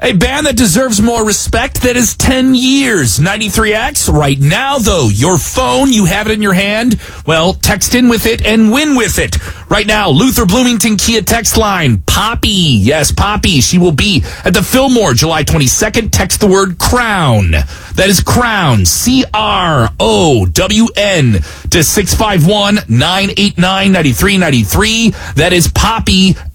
A band that deserves more respect that is 10 years. 93X. Right now, though, your phone, you have it in your hand. Well, text in with it and win with it. Right now, Luther Bloomington Kia text line. Poppy. Yes, Poppy. She will be at the Fillmore July 22nd. Text the word crown. That is crown. CROWN to 651-989-9393. That is Poppy.